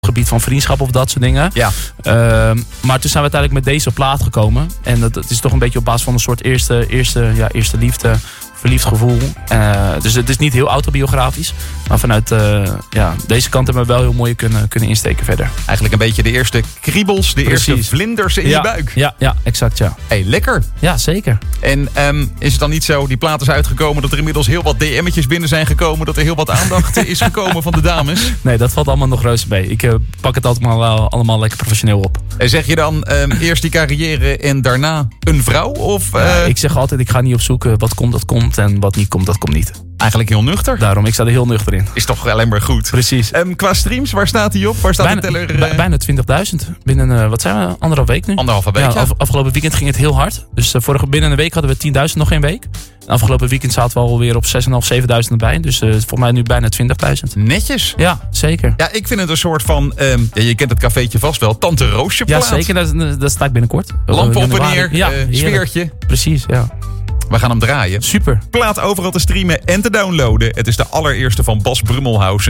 gebied van vriendschap of dat soort dingen. Ja. Maar toen zijn we uiteindelijk met deze plaat gekomen. En dat is toch een beetje op basis van een soort eerste liefde, verliefd gevoel. Dus het is niet heel autobiografisch. Maar vanuit deze kant hebben we wel heel mooi kunnen insteken verder. Eigenlijk een beetje de eerste kriebels, de eerste vlinders in je buik. Ja, exact, ja. Hey, lekker. Ja, zeker. En is het dan niet zo, die plaat is uitgekomen, dat er inmiddels heel wat DM'tjes binnen zijn gekomen, dat er heel wat aandacht is gekomen van de dames? Nee, dat valt allemaal nog reuze mee. Ik pak het altijd allemaal lekker professioneel op. En zeg je dan eerst die carrière en daarna een vrouw? Of, ik zeg altijd, ik ga niet op zoek wat komt, dat komt. En wat niet komt, dat komt niet. Eigenlijk heel nuchter. Daarom, ik sta er heel nuchter in. Is toch alleen maar goed. Precies. Qua streams, waar staat die op? Waar staat de teller? Bijna 20.000. Binnen, wat zijn we, 1,5 week nu? 1,5 week, ja. Afgelopen weekend ging het heel hard. Dus binnen een week hadden we 10.000 nog geen week. Afgelopen weekend zaten we alweer op 6.500, 7.000 erbij. Dus volgens mij nu bijna 20.000. Netjes. Ja, zeker. Ja, ik vind het een soort van, je kent het cafeetje vast wel, Tante Roosje plaat. Ja, zeker. Dat sta ik binnenkort. Lampen op en neer, sfeertje. Precies, ja. We gaan hem draaien. Super. Plaat overal te streamen en te downloaden. Het is de allereerste van Bas Brummelhuizen.